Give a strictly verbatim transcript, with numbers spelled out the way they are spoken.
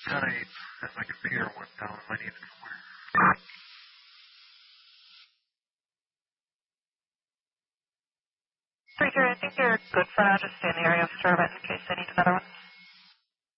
type, and my computer went down. I need it somewhere. Three, three, I think you're good for now. Just stay in the area of service in case I need another one.